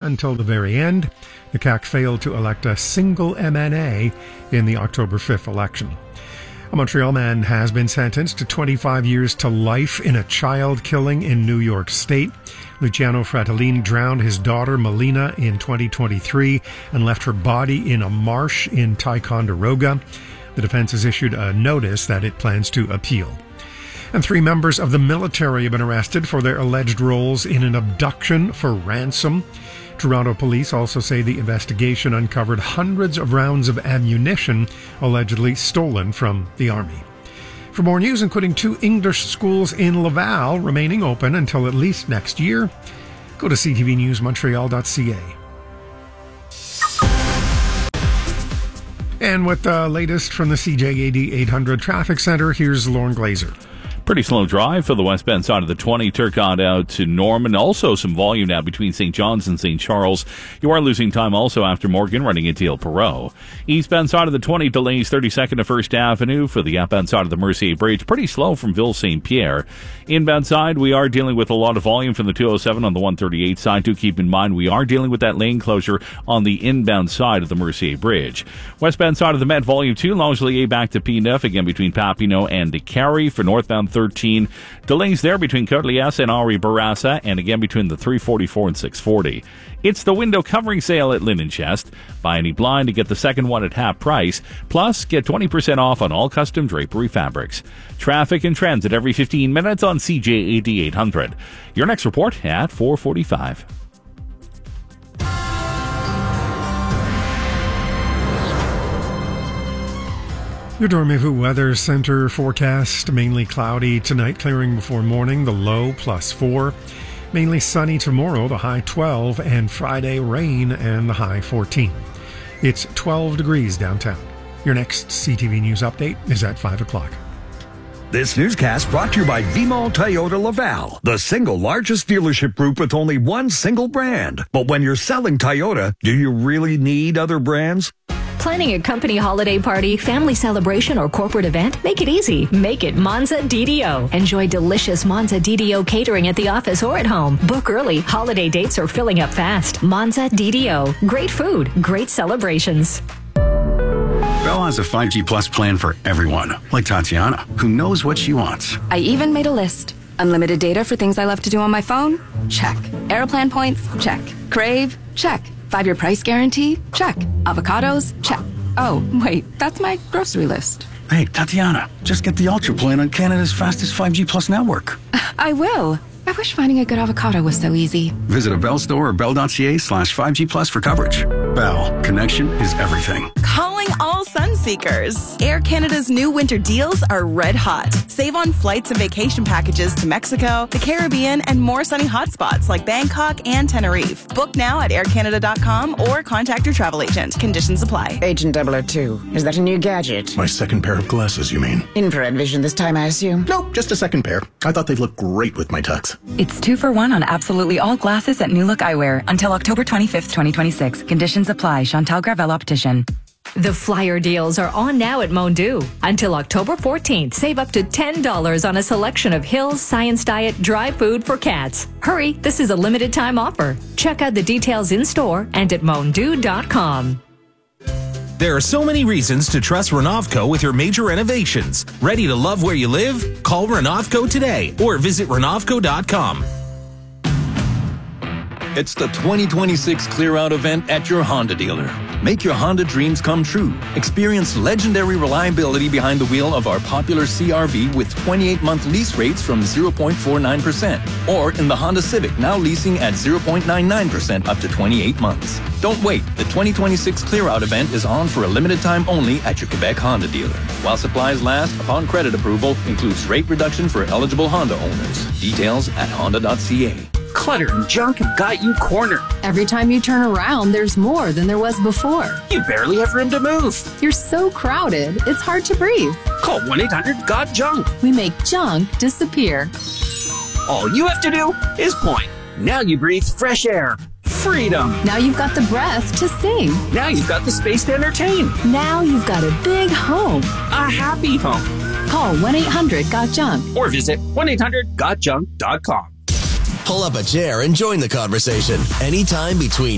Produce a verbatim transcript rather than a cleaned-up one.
until the very end. The C A Q failed to elect a single M N A in the October fifth election. A Montreal man has been sentenced to twenty-five years to life in a child killing in New York State. Luciano Fratellini drowned his daughter Melina in twenty twenty-three and left her body in a marsh in Ticonderoga. The defense has issued a notice that it plans to appeal. And three members of the military have been arrested for their alleged roles in an abduction for ransom. Toronto police also say the investigation uncovered hundreds of rounds of ammunition allegedly stolen from the army. For more news, including two English schools in Laval remaining open until at least next year, go to c t v news montreal dot c a. And with the latest from the C J A D eight hundred Traffic Center, here's Lauren Glazer. Pretty slow drive for the westbound side of the twenty, Turcotte out to Norman. Also some volume now between Saint John's and Saint Charles. You are losing time also after Morgan running into El Perot. Eastbound side of the twenty, delays thirty-second to First Avenue for the outbound side of the Mercier Bridge. Pretty slow from Ville Saint Pierre. Inbound side, we are dealing with a lot of volume from the two oh seven on the one thirty-eight side. Do keep in mind we are dealing with that lane closure on the inbound side of the Mercier Bridge. Westbound side of the Met, volume two, Langelier back to P nine, again between Papineau and DeCarry. For northbound thirteen, delays there between Côte-Liesse and Henri Bourassa, and again between the three forty-four and six forty. It's the window covering sale at Linen Chest. Buy any blind to get the second one at half price. Plus, get twenty percent off on all custom drapery fabrics. Traffic and transit every fifteen minutes on C J A D eight hundred. Your next report at four forty-five. Your Dormez-vous Weather Center forecast: mainly cloudy tonight, clearing before morning, the low plus four. Mainly sunny tomorrow, the high twelve, and Friday rain and the high fourteen. It's twelve degrees downtown. Your next C T V News update is at five o'clock. This newscast brought to you by Vimal Toyota Laval, the single largest dealership group with only one single brand. But when you're selling Toyota, do you really need other brands? Planning a company holiday party, family celebration, or corporate event? Make it easy. Make it Monza D D O. Enjoy delicious Monza D D O catering at the office or at home. Book early. Holiday dates are filling up fast. Monza D D O. Great food. Great celebrations. Bell has a five G Plus plan for everyone, like Tatiana, who knows what she wants. I even made a list. Unlimited data for things I love to do on my phone? Check. Aeroplan points? Check. Crave? Check. Five-year price guarantee? Check. Avocados? Check. Oh, wait, that's my grocery list. Hey, Tatiana, just get the Ultra plan on Canada's fastest five G Plus network. I will. I wish finding a good avocado was so easy. Visit a Bell store or bell.ca slash 5G Plus for coverage. Bell, connection is everything. Calling all Sunseekers. Air Canada's new winter deals are red hot. Save on flights and vacation packages to Mexico, the Caribbean, and more sunny hotspots like Bangkok and Tenerife. Book now at air canada dot com or contact your travel agent. Conditions apply. Agent double oh two, is that a new gadget? My second pair of glasses, you mean? Infrared vision this time, I assume? Nope, just a second pair. I thought they'd look great with my tux. It's two for one on absolutely all glasses at New Look Eyewear until October twenty-fifth, twenty twenty-six. Conditions apply. Chantal Gravel Optician. The flyer deals are on now at Mondu. Until October fourteenth, save up to ten dollars on a selection of Hills Science Diet dry food for cats. Hurry, this is a limited time offer. Check out the details in store and at mondu dot com. There are so many reasons to trust Renovco with your major renovations. Ready to love where you live? Call Renovco today or visit renovco dot com. It's the twenty twenty-six Clear Out event at your Honda dealer. Make your Honda dreams come true. Experience legendary reliability behind the wheel of our popular C R V with twenty-eight month lease rates from zero point four nine percent. Or in the Honda Civic, now leasing at zero point nine nine percent up to twenty-eight months. Don't wait. The twenty twenty-six Clear Out event is on for a limited time only at your Quebec Honda dealer. While supplies last, upon credit approval, includes rate reduction for eligible Honda owners. Details at honda dot c a. Clutter and junk have got you cornered. Every time you turn around, there's more than there was before. You barely have room to move. You're so crowded, it's hard to breathe. Call one eight hundred got junk. We make junk disappear. All you have to do is point. Now you breathe fresh air. Freedom. Now you've got the breath to sing. Now you've got the space to entertain. Now you've got a big home. A happy home. Call one eight hundred got junk. Or visit one eight hundred got junk dot com. Pull up a chair and join the conversation anytime between